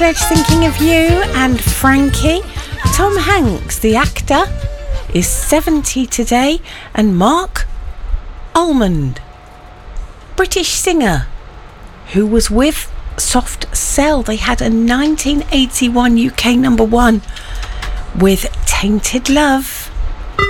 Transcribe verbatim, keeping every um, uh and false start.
Thinking of You and Frankie. Tom Hanks, the actor, is seventy today, and Mark Almond, British singer, who was with Soft Cell. They had a nineteen eighty-one U K number one with Tainted Love.